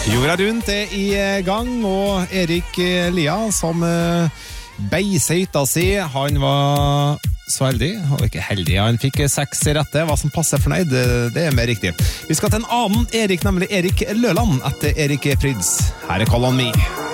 Jorda rundt I gang, og Erik Lia som beisøyta si, han var så heldig, og ikke heldig, han fikk 6 rette, hva som passer fornøyd, det mer riktig. Vi skal til en annen Erik, nemlig Erik Løland, etter Erik Pryds. Her Call on Me.